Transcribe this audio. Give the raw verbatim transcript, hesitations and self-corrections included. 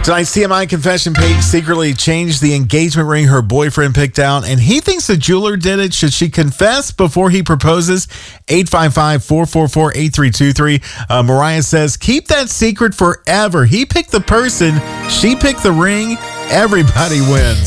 Tonight's C M I confession page secretly changed the engagement ring her boyfriend picked out, and he thinks the jeweler did it. Should she confess before he proposes? eight five five, four four four, eight three two three. Uh, Mariah says, keep that secret forever. He picked the person. She picked the ring. Everybody wins.